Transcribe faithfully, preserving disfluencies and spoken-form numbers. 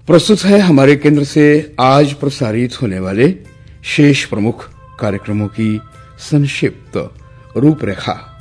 प्रस्तुत है हमारे केंद्र से आज प्रसारित होने वाले शेष प्रमुख कार्यक्रमों की संक्षिप्त रूपरेखा।